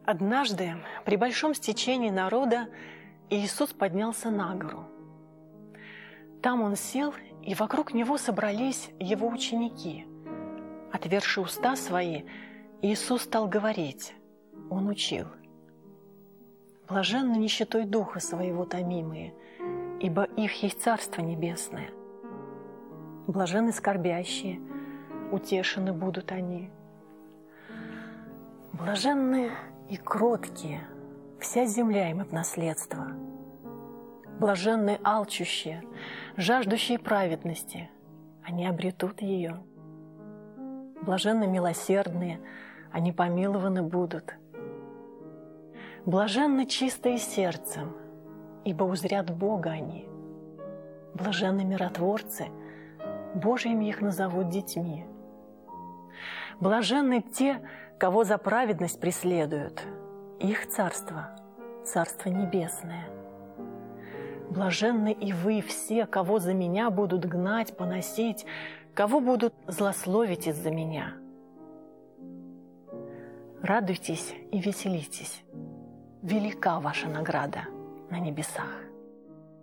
Однажды при большом стечении народа Иисус поднялся на гору. Там Он сел, и вокруг Него собрались Его ученики. Отверши уста свои, Иисус стал говорить. Он учил. «Блаженны нищетой духа своего томимые, ибо их есть Царство Небесное. Блаженны скорбящие, утешены будут они. Блаженны и кроткие, вся земля им в наследство. Блаженны алчущие, жаждущие праведности, они обретут ее. Блаженны милосердные, они помилованы будут. Блаженны чистые сердцем, ибо узрят Бога они. Блаженны миротворцы, Божьими их назовут детьми. Блаженны те, кого за праведность преследуют, их царство, Царство Небесное. Блаженны и вы все, кого за меня будут гнать, поносить, кого будут злословить из-за меня. Радуйтесь и веселитесь, велика ваша награда на небесах.